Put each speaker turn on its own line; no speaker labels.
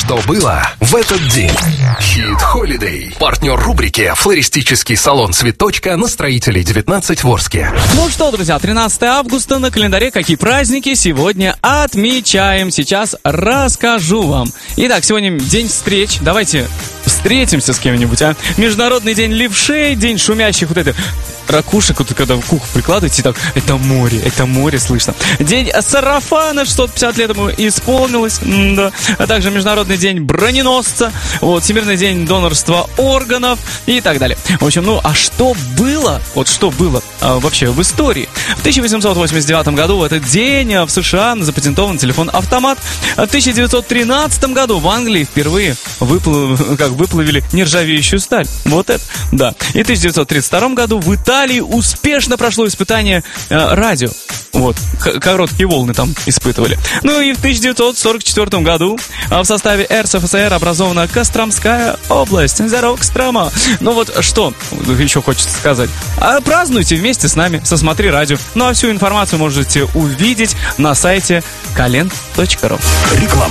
Что было в этот день? Хит Холидей. Партнер рубрики «Флористический салон Цветочка» на Строителей 19 в Орске.
Ну что, друзья, 13 августа на календаре. Какие праздники сегодня отмечаем? Сейчас расскажу вам. Итак, сегодня день встреч. Давайте встретимся с кем-нибудь, а? Международный день левшей, день шумящих вот этих ракушек, вот когда к уху прикладываете, так, это море слышно. День сарафана, 650 лет ему исполнилось, да. А также Международный день броненосца, вот, Всемирный день донорства органов и так далее. В общем, ну, а что было, вообще в истории? В 1889 году в этот день в США запатентован телефон-автомат. В 1913 году в Англии впервые выплавили нержавеющую сталь. Вот это, да. И в 1932 году в Италии успешно прошло испытание радио. Вот, короткие волны там испытывали. Ну и в 1944 году в составе РСФСР образована Костромская область. Здорово, Кострома. Ну вот что еще хочется сказать. Празднуйте вместе с нами со Смотри Радио. Ну а всю информацию можете увидеть на сайте kalend.ru.
Реклама.